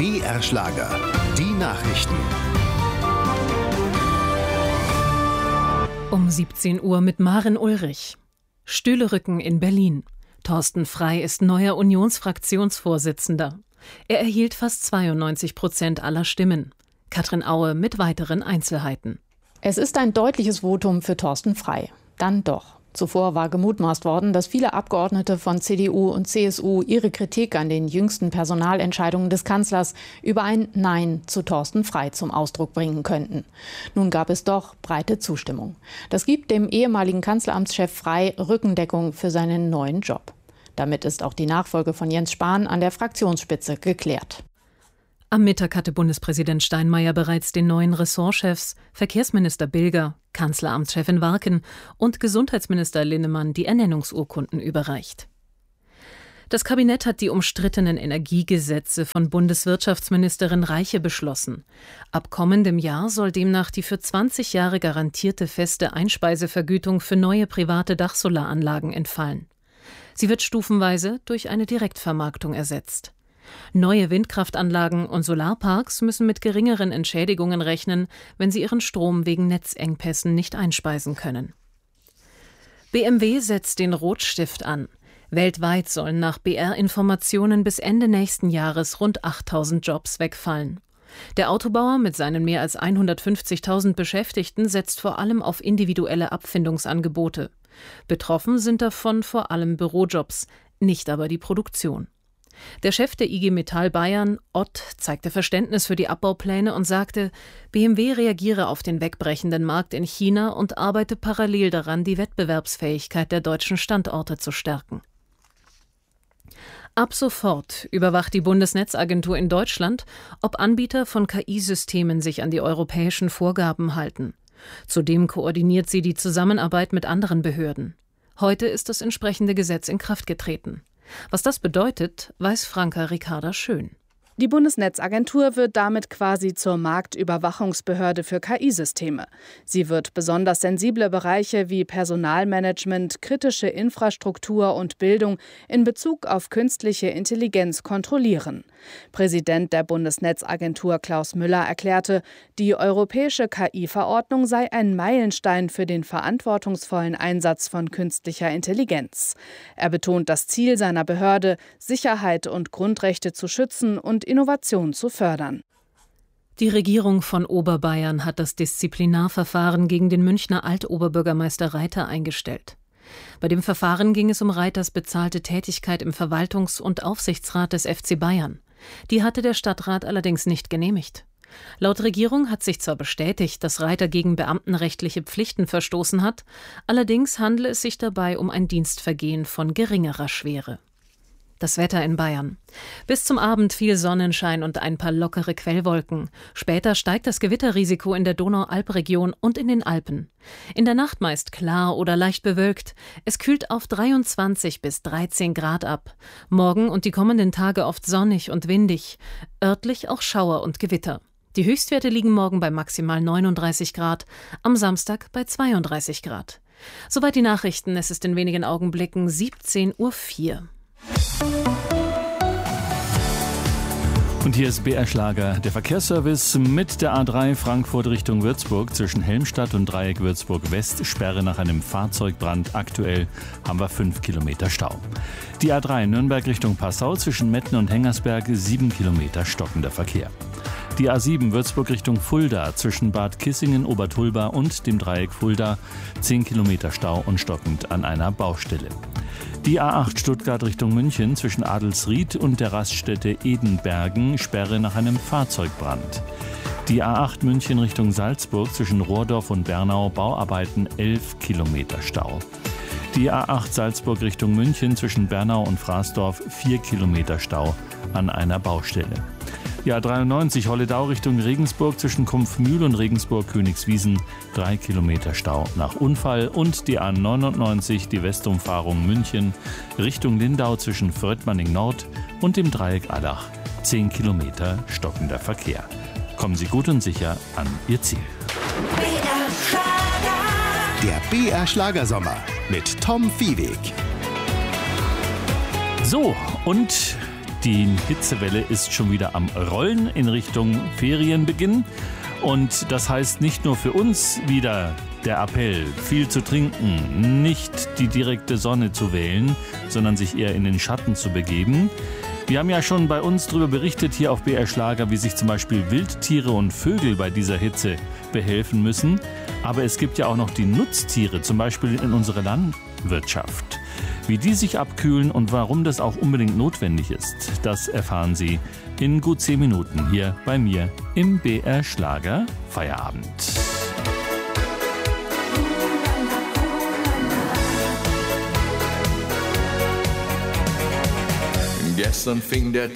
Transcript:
BR Schlager. Die Nachrichten. Um 17 Uhr mit Maren Ulrich. Stühlerücken in Berlin. Thorsten Frey ist neuer Unionsfraktionsvorsitzender. Er erhielt fast 92% aller Stimmen. Katrin Aue mit weiteren Einzelheiten. Es ist ein deutliches Votum für Thorsten Frey. Dann doch. Zuvor war gemutmaßt worden, dass viele Abgeordnete von CDU und CSU ihre Kritik an den jüngsten Personalentscheidungen des Kanzlers über ein Nein zu Thorsten Frey zum Ausdruck bringen könnten. Nun gab es doch breite Zustimmung. Das gibt dem ehemaligen Kanzleramtschef Frey Rückendeckung für seinen neuen Job. Damit ist auch die Nachfolge von Jens Spahn an der Fraktionsspitze geklärt. Am Mittag hatte Bundespräsident Steinmeier bereits den neuen Ressortchefs, Verkehrsminister Bilger, Kanzleramtschefin Warken und Gesundheitsminister Linnemann die Ernennungsurkunden überreicht. Das Kabinett hat die umstrittenen Energiegesetze von Bundeswirtschaftsministerin Reiche beschlossen. Ab kommendem Jahr soll demnach die für 20 Jahre garantierte feste Einspeisevergütung für neue private Dachsolaranlagen entfallen. Sie wird stufenweise durch eine Direktvermarktung ersetzt. Neue Windkraftanlagen und Solarparks müssen mit geringeren Entschädigungen rechnen, wenn sie ihren Strom wegen Netzengpässen nicht einspeisen können. BMW setzt den Rotstift an. Weltweit sollen nach BR-Informationen bis Ende nächsten Jahres rund 8.000 Jobs wegfallen. Der Autobauer mit seinen mehr als 150.000 Beschäftigten setzt vor allem auf individuelle Abfindungsangebote. Betroffen sind davon vor allem Bürojobs, nicht aber die Produktion. Der Chef der IG Metall Bayern, Ott, zeigte Verständnis für die Abbaupläne und sagte, BMW reagiere auf den wegbrechenden Markt in China und arbeite parallel daran, die Wettbewerbsfähigkeit der deutschen Standorte zu stärken. Ab sofort überwacht die Bundesnetzagentur in Deutschland, ob Anbieter von KI-Systemen sich an die europäischen Vorgaben halten. Zudem koordiniert sie die Zusammenarbeit mit anderen Behörden. Heute ist das entsprechende Gesetz in Kraft getreten. Was das bedeutet, weiß Franka Ricarda Schön. Die Bundesnetzagentur wird damit quasi zur Marktüberwachungsbehörde für KI-Systeme. Sie wird besonders sensible Bereiche wie Personalmanagement, kritische Infrastruktur und Bildung in Bezug auf künstliche Intelligenz kontrollieren. Präsident der Bundesnetzagentur Klaus Müller erklärte, die europäische KI-Verordnung sei ein Meilenstein für den verantwortungsvollen Einsatz von künstlicher Intelligenz. Er betont das Ziel seiner Behörde, Sicherheit und Grundrechte zu schützen und Innovation zu fördern. Die Regierung von Oberbayern hat das Disziplinarverfahren gegen den Münchner Altoberbürgermeister Reiter eingestellt. Bei dem Verfahren ging es um Reiters bezahlte Tätigkeit im Verwaltungs- und Aufsichtsrat des FC Bayern. Die hatte der Stadtrat allerdings nicht genehmigt. Laut Regierung hat sich zwar bestätigt, dass Reiter gegen beamtenrechtliche Pflichten verstoßen hat, allerdings handle es sich dabei um ein Dienstvergehen von geringerer Schwere. Das Wetter in Bayern. Bis zum Abend viel Sonnenschein und ein paar lockere Quellwolken. Später steigt das Gewitterrisiko in der Donau-Alp-Region und in den Alpen. In der Nacht meist klar oder leicht bewölkt. Es kühlt auf 23 bis 13 Grad ab. Morgen und die kommenden Tage oft sonnig und windig. Örtlich auch Schauer und Gewitter. Die Höchstwerte liegen morgen bei maximal 39 Grad, am Samstag bei 32 Grad. Soweit die Nachrichten. Es ist in wenigen Augenblicken 17:04 Uhr. Und hier ist BR Schlager, der Verkehrsservice mit der A3 Frankfurt Richtung Würzburg zwischen Helmstadt und Dreieck Würzburg West. Sperre nach einem Fahrzeugbrand. Aktuell haben wir 5 Kilometer Stau. Die A3 Nürnberg Richtung Passau zwischen Metten und Hengersberg 7 Kilometer stockender Verkehr. Die A7 Würzburg Richtung Fulda zwischen Bad Kissingen, Obertulba und dem Dreieck Fulda 10 Kilometer Stau und stockend an einer Baustelle. Die A8 Stuttgart Richtung München zwischen Adelsried und der Raststätte Edenbergen Sperre nach einem Fahrzeugbrand. Die A8 München Richtung Salzburg zwischen Rohrdorf und Bernau Bauarbeiten 11 Kilometer Stau. Die A8 Salzburg Richtung München zwischen Bernau und Fraßdorf 4 Kilometer Stau an einer Baustelle. Die A93 Holledau Richtung Regensburg zwischen Kumpfmühl und Regensburg-Königswiesen 3 Kilometer Stau nach Unfall und die A99 die Westumfahrung München Richtung Lindau zwischen Fröttmanning Nord und dem Dreieck Allach 10 Kilometer stockender Verkehr. Kommen Sie gut und sicher an Ihr Ziel. Der BR Schlagersommer mit Tom Viehweg. So, und Die Hitzewelle ist schon wieder am Rollen in Richtung Ferienbeginn. Und das heißt nicht nur für uns wieder der Appell, viel zu trinken, nicht die direkte Sonne zu wählen, sondern sich eher in den Schatten zu begeben. Wir haben ja schon bei uns darüber berichtet hier auf BR Schlager, wie sich zum Beispiel Wildtiere und Vögel bei dieser Hitze behelfen müssen. Aber es gibt ja auch noch die Nutztiere, zum Beispiel in unserer Landwirtschaft. Wie die sich abkühlen und warum das auch unbedingt notwendig ist, das erfahren Sie in gut 10 Minuten hier bei mir im BR Schlager Feierabend. Gestern fing der